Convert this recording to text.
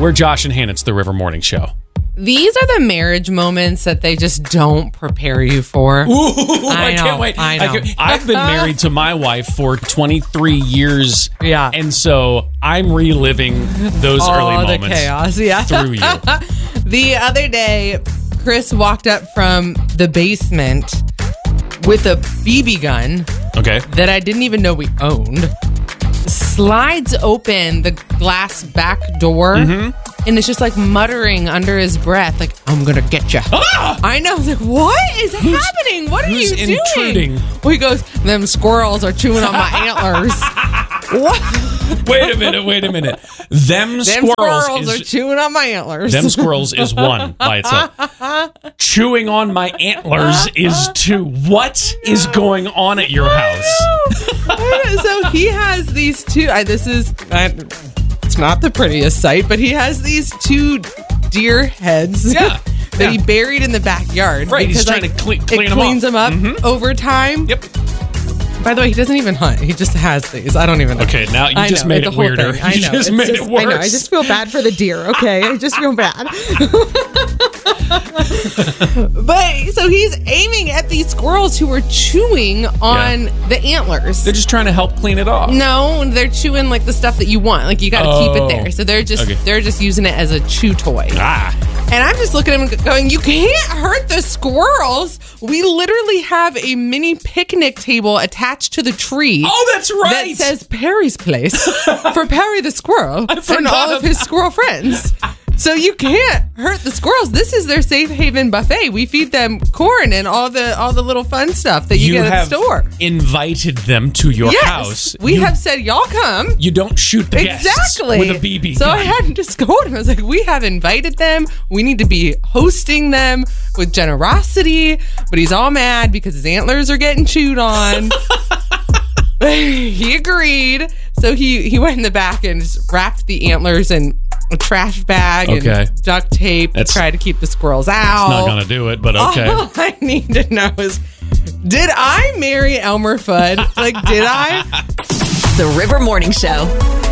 We're Josh and Hannah. It's the River Morning Show. These are the marriage moments that they just don't prepare you for. Ooh, I can't wait. I know. I've been married to my wife for 23 years. Yeah. And so I'm reliving those early moments. The chaos, yeah. Through you. The other day, Chris walked up from the basement with a BB gun Okay. that I didn't even know we owned. Slides open the glass back door. And it's just like muttering under his breath, like, I'm going to get you. Ah! I know. I was like, what is happening? What are you doing? intruding? Well, he goes, them squirrels are chewing on my antlers. What? Wait a minute. Them squirrels are chewing on my antlers. Them squirrels is one by itself. Chewing on my antlers is two. What is going on at your house? So he has these two. It's not the prettiest sight, but he has these two deer heads that he buried in the backyard. Right, because, he's trying to clean them up. It cleans them up over time. Yep. By the way, he doesn't even hunt. He just has these. I don't even know. Okay, now you just made it weirder. I know. You just made it worse. I know. I just feel bad for the deer, okay? I just feel bad. But, so he's aiming at these squirrels who are chewing on the antlers. They're just trying to help clean it off. No, they're chewing like the stuff that you want. Like you got to keep it there. So they're just using it as a chew toy. And I'm just looking at him going, you can't hurt the squirrels. We literally have a mini picnic table attached to the tree. Oh, that's right. That says Perry's Place for Perry the squirrel and all of his squirrel friends. So you can't hurt the squirrels. This is their safe haven buffet. We feed them corn and all the little fun stuff that you get at the store. Invited them to your house. We have said, y'all come. You don't shoot the guests with a BB So gun. I had to scold him. I was like, we have invited them. We need to be hosting them with generosity. But he's all mad because his antlers are getting chewed on. He agreed. So he went in the back and just wrapped the antlers in a trash bag and duct tape to try to keep the squirrels out. It's not going to do it, but okay. All I need to know is, did I marry Elmer Fudd? Like, did I? The River Morning Show.